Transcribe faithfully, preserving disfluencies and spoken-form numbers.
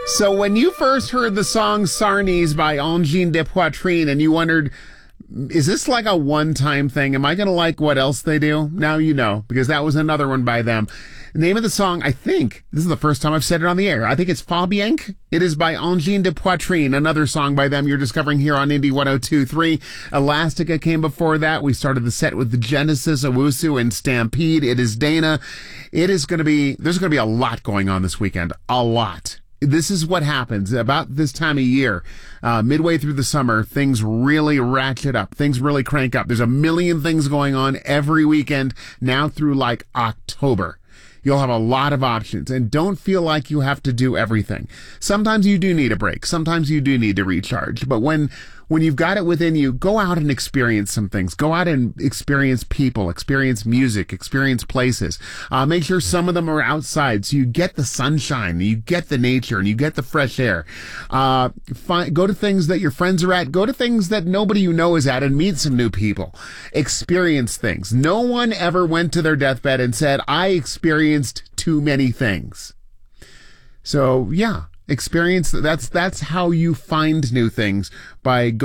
So when you first heard the song Sarnies by Angine de Poitrine and you wondered, is this like a one-time thing? Am I going to like what else they do? Now you know, because that was another one by them. The name of the song, I think, this is the first time I've said it on the air. I think it's Fabienque. It is by Angine de Poitrine, another song by them you're discovering here on Indie one oh two point three. Elastica came before that. We started the set with the Genesis, Owusu, and Stampede. It is Dana. It is going to be, there's going to be a lot going on this weekend. A lot. This is what happens about this time of year. Uh, midway through the summer, things really ratchet up. Things really crank up. There's a million things going on every weekend now through like October. You'll have a lot of options, and don't feel like you have to do everything. Sometimes you do need a break. Sometimes you do need to recharge. But when when you've got it within you, go out and experience some things. Go out and experience people, experience music, experience places. Uh, make sure some of them are outside so you get the sunshine, you get the nature, and you get the fresh air. Uh, find, go to things that your friends are at. Go to things that nobody you know is at and meet some new people. Experience things. No one ever went to their deathbed and said, I experienced too many things. So, yeah. Experience, that's that's how you find new things, by going